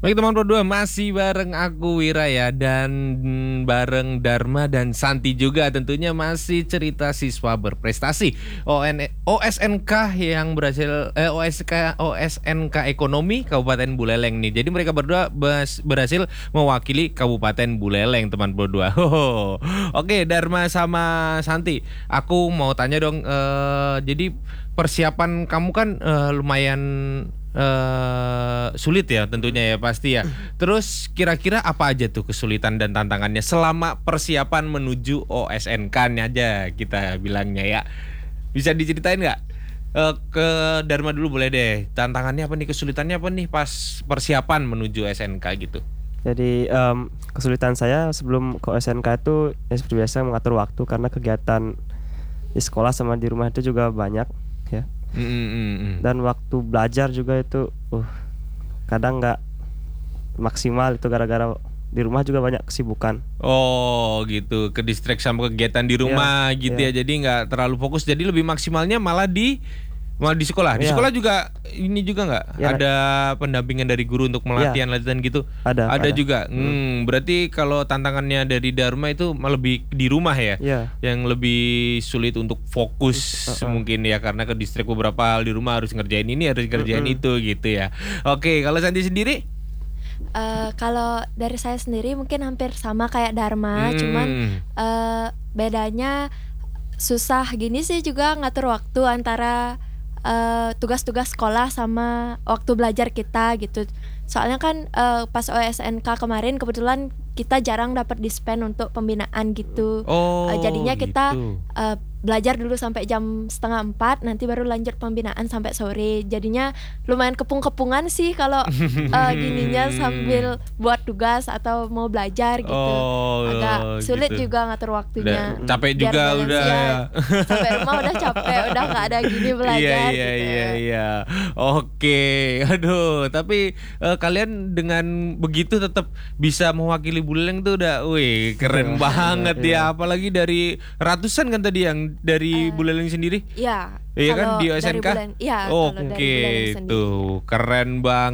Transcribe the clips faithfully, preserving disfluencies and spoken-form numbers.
Baik teman berdua, masih bareng aku Wira ya, dan bareng Dharma dan Santi juga tentunya masih cerita siswa berprestasi O N O S N K yang berhasil eh, O S K O S N K Ekonomi Kabupaten Buleleng nih. Jadi mereka berdua bas, berhasil mewakili Kabupaten Buleleng teman berdua. Hoho. Oke, Dharma sama Santi, aku mau tanya dong, eh, jadi persiapan kamu kan eh, lumayan Uh, sulit ya tentunya ya pasti ya. Terus kira-kira apa aja tuh kesulitan dan tantangannya selama persiapan menuju O S N K-nya aja kita bilangnya ya. Bisa diceritain nggak? Uh, ke Dharma dulu boleh deh. Tantangannya apa nih? Kesulitannya apa nih pas persiapan menuju S N K gitu? Jadi um, kesulitan saya sebelum ke O S N K itu ya seperti biasa mengatur waktu karena kegiatan di sekolah sama di rumah itu juga banyak ya. Mm, mm, mm. Dan waktu belajar juga itu uh kadang nggak maksimal itu gara-gara di rumah juga banyak kesibukan. Oh gitu, ke distract sama kegiatan di rumah ya, gitu ya. ya. Jadi nggak terlalu fokus. Jadi lebih maksimalnya malah di malah di sekolah. Di ya. sekolah juga ini juga nggak ya. ada pendampingan dari guru untuk melatihan-latihan gitu. Ada. Ada, ada. juga. Hmm. hmm, berarti kalau tantangannya dari Dharma itu malah lebih di rumah ya. ya. Yang lebih sulit untuk fokus uh, uh. mungkin ya, karena ke distract beberapa hal di rumah, harus ngerjain ini, harus ngerjain uh, uh. itu gitu ya. Oke, kalau Santi sendiri? Uh, kalau dari saya sendiri mungkin hampir sama kayak Dharma, Hmm. cuman uh, bedanya susah gini sih juga ngatur waktu antara uh, tugas-tugas sekolah sama waktu belajar kita gitu. Soalnya kan uh, pas O S N K kemarin kebetulan kita jarang dapat dispen untuk pembinaan gitu. Oh, uh, jadinya kita gitu. uh, belajar dulu sampai jam setengah empat, nanti baru lanjut pembinaan sampai sore. Jadinya lumayan kepung-kepungan sih kalau uh, gininya sambil buat tugas atau mau belajar gitu. Oh, agak sulit gitu. juga ngatur waktunya. Udah capek Biar juga balance udah ya. ya. Sampai rumah udah capek, udah nggak ada gini belajar iya, iya, gitu. iya, iya. Oke, aduh. Tapi eh, kalian dengan begitu tetap bisa mewakili Buleleng tuh udah, wih, keren Iya, banget iya, ya. iya. Apalagi dari ratusan kan tadi yang dari Eh, Buleleng sendiri. Iya. Iya kan kalau di O S N K? dari Buleleng- Iya, kalau dari Oke, Buleleng sendiri. tuh keren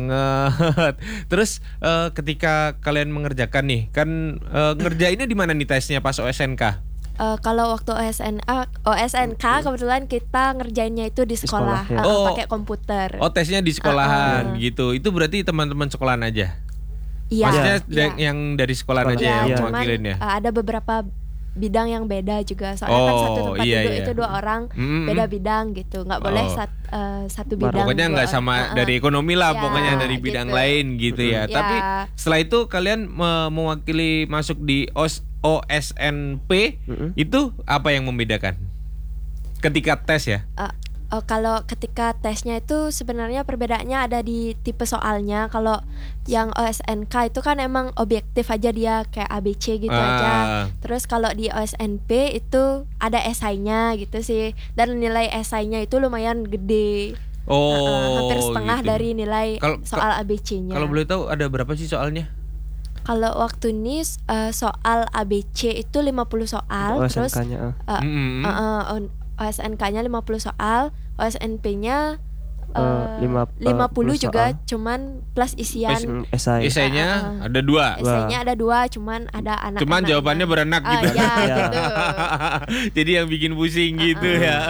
banget. Terus eh, ketika kalian mengerjakan nih, kan eh, ngerjainnya di mana nih tesnya pas O S N K? Uh, kalau waktu O S N A, O S N K kebetulan kita ngerjainnya itu di sekolah, sekolah, ya. uh, Oh. pakai komputer. Oh, tesnya di sekolahan Uh-uh. gitu. Itu berarti teman-teman sekolahan aja. Iya. Maksudnya iya. da- yang dari sekolahan Sekolah. aja Iya, yang Iya. cuman mewakilin ya. uh, ada beberapa bidang yang beda juga. Soalnya kan Oh, satu tempat iya, duduk iya. itu dua orang, Mm-mm. beda bidang gitu. Nggak boleh Oh. sat, uh, satu Baru. bidang. Pokoknya dua nggak orang. sama Uh-uh. dari ekonomi lah, Ya, pokoknya dari bidang gitu. lain gitu ya. Mm-mm. Tapi Ya. setelah itu kalian me- mewakili masuk di O S O S N P, Mm-mm. itu apa yang membedakan? Ketika tes ya? Uh, oh, kalau ketika tesnya itu sebenarnya perbedaannya ada di tipe soalnya. Kalau yang O S N K itu kan emang objektif aja, dia kayak A B C gitu aja. Ah. Terus kalau di O S N P itu ada esainya gitu sih. Dan nilai esainya itu lumayan gede. Oh, Uh-uh, hampir setengah gitu. dari nilai Kalau- soal A B C-nya. Kalau boleh tahu ada berapa sih soalnya? Kalau waktu ini uh, soal A B C itu lima puluh soal, O S N terus K-nya, uh. uh, Mm-mm. uh, uh, on- O S N K-nya lima puluh soal, O S N P-nya Eh, uh, lima- lima puluh eh, juga, soal. cuman plus isian. Mm, esai. Esainya Ah, ah, ah. ada dua. Esainya ada dua, cuman ada anak. Cuman jawabannya beranak gitu. Ya, Ya. gitu. Jadi yang bikin pusing gitu Uh-uh. ya.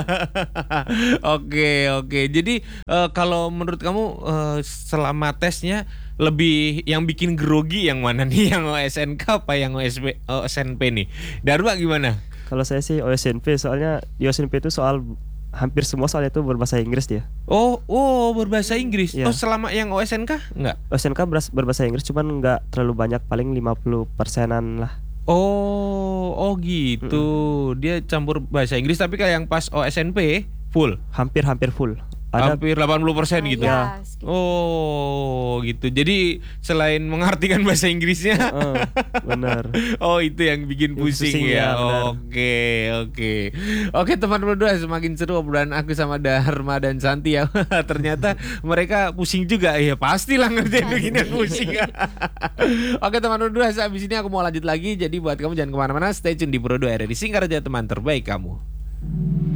Oke, oke. Jadi eh, kalau menurut kamu eh, selama tesnya lebih yang bikin grogi yang mana nih? Yang O S N K apa yang O S P, O S N P nih? Dharma gimana? Kalau saya sih O S N P, soalnya di O S N P itu soal hampir semua soal itu berbahasa Inggris dia. Oh, oh berbahasa Inggris. Iya. Oh, selama yang O S N K enggak? O S N K beras- berbahasa Inggris cuman nggak terlalu banyak, paling lima puluh persenan lah. Oh, oh gitu. Dia campur bahasa Inggris, tapi kayak yang pas O S N P full. Hampir-hampir full. Ada Hampir delapan puluh persen Ah, gitu. ya, segitu. Oh, gitu. Jadi selain mengartikan bahasa Inggrisnya, Heeh, benar. oh itu yang bikin Yang pusing, pusing, ya. ya, benar. Oke, oke. Oke, teman berdua, semakin seru obrolan aku sama Dharma dan Santi ya. Ternyata mereka pusing juga. Ya pastilah ngerjain beginian pusing. Oke, teman berdua, habis ini aku mau lanjut lagi. Jadi buat kamu jangan kemana-mana, stay tune di Pro dua R R I Singkaraja, teman terbaik kamu.